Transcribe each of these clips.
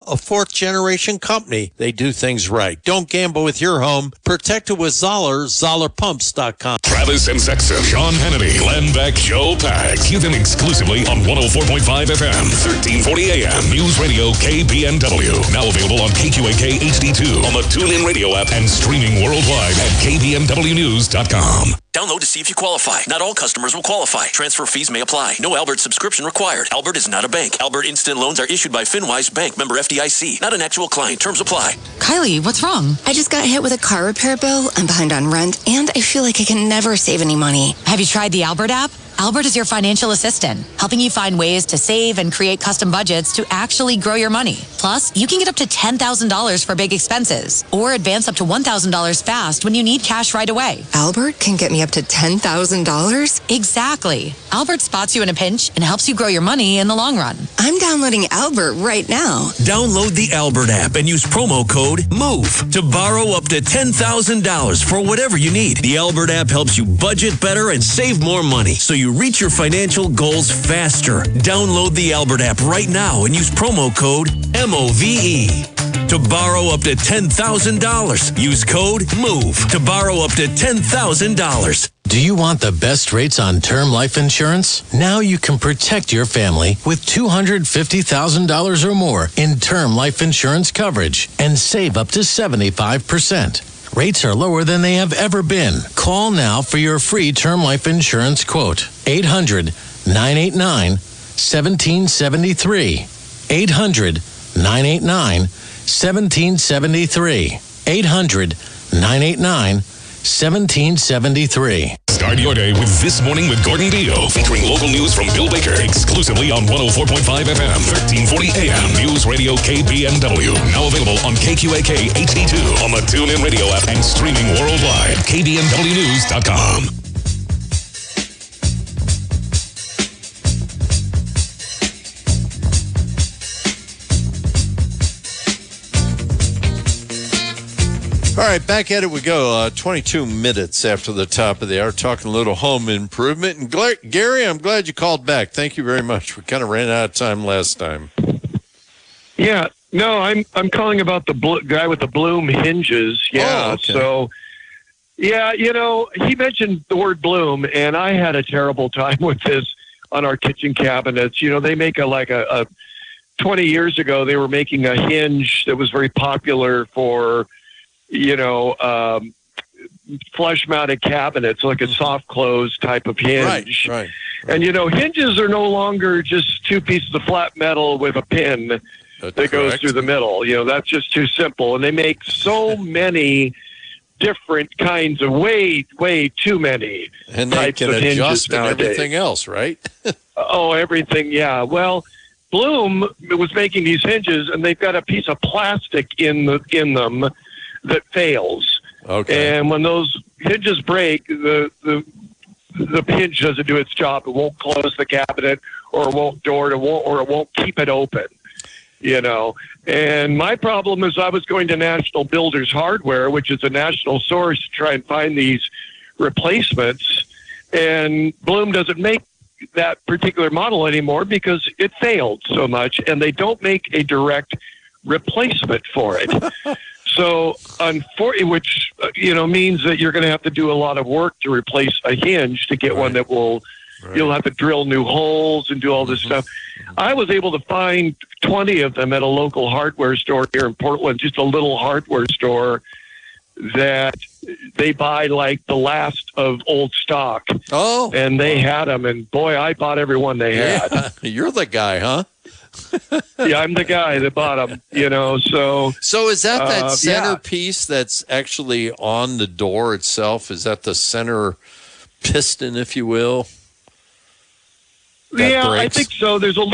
a fourth-generation company. They do things right. Don't gamble with your home. Protect it with Zoller, ZollerPumps.com. Travis and Sexton, Sean Hannity, Glenn Beck, Joe Pags. Hear them exclusively on 104.5 FM, 1340 AM. News Radio KBNW. Now available on KQAK HD2 on the TuneIn Radio app and streaming worldwide at KBNWnews.com. Download to see if you qualify. Not all customers will qualify. Transfer fees may apply. No Albert subscription required. Albert is not a bank. Albert Instant Loans are issued by FinWise Bank, member FDIC. Not an actual client. Terms apply. Kylie, what's wrong? I just got hit with a car repair bill. I'm behind on rent, and I feel like I can never save any money. Have you tried the Albert app? Albert is your financial assistant, helping you find ways to save and create custom budgets to actually grow your money. Plus, you can get up to $10,000 for big expenses or advance up to $1,000 fast when you need cash right away. Albert can get me up to $10,000? Exactly. Albert spots you in a pinch and helps you grow your money in the long run. I'm downloading Albert right now. Download the Albert app and use promo code MOVE to borrow up to $10,000 for whatever you need. The Albert app helps you budget better and save more money so you reach your financial goals faster. Download the Albert app right now and use promo code MOVE to borrow up to $10,000. Use code MOVE to borrow up to $10,000. Do you want the best rates on term life insurance? Now you can protect your family with $250,000 or more in term life insurance coverage and save up to 75%. Rates are lower than they have ever been. Call now for your free term life insurance quote. 800-989-1773. 800-989-1773. 800-989-1773. Start your day with This Morning with Gordon Deal, featuring local news from Bill Baker, exclusively on 104.5 FM, 1340 AM. News Radio KBNW. Now available on KQAK HD2 on the TuneIn Radio app and streaming worldwide. KBNWnews.com. All right, back at it we go. 22 minutes after the top of the hour, talking a little home improvement. And Gary, I'm glad you called back. Thank you very much. We kind of ran out of time last time. Yeah, no, I'm calling about the guy with the Bloom hinges. Yeah, oh, okay. So, yeah, you know, he mentioned the word Bloom, and I had a terrible time with this on our kitchen cabinets. You know, they make a 20 years ago, they were making a hinge that was very popular for, you know, flush-mounted cabinets, like a soft close type of hinge. Right. And, you know, hinges are no longer just two pieces of flat metal with a pin that goes through the middle. You know, that's just too simple. And they make so many different kinds of way too many and they types can of hinges adjust and nowadays. everything else, right? Oh, everything, yeah. Well, Bloom was making these hinges, and they've got a piece of plastic in them that fails. Okay. And when those hinges break, the hinge doesn't do its job. It won't close the cabinet, or it won't door it, or it won't keep it open. You know. And my problem is I was going to National Builders Hardware, which is a national source, to try and find these replacements. And Bloom doesn't make that particular model anymore because it failed so much, and they don't make a direct replacement for it. So, which, you know, means that you're going to have to do a lot of work to replace a hinge to get one that will, you'll have to drill new holes and do all this stuff. I was able to find 20 of them at a local hardware store here in Portland, just a little hardware store that they buy like the last of old stock. Oh. And they had them, and boy, I bought every one they had. You're the guy, huh? Yeah, I'm the guy that bought them, you know, so is that centerpiece that's actually on the door itself? Is that the center piston, if you will? Yeah, breaks? I think so.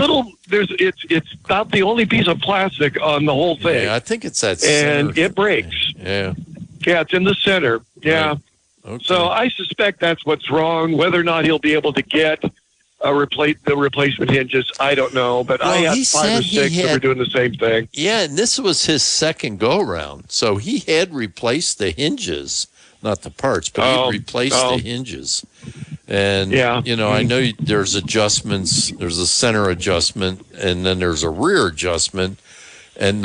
It's about the only piece of plastic on the whole thing. Yeah, I think it's that center. And it breaks. Yeah. Yeah, it's in the center. Yeah. Right. Okay. So I suspect that's what's wrong. Whether or not he'll be able to get the replacement hinges, I don't know. But I had 5 or 6 that were doing the same thing. Yeah, and this was his second go-around. So he had replaced the hinges, not the parts, but he replaced the hinges. And, you know, I know there's adjustments. There's a center adjustment, and then there's a rear adjustment. And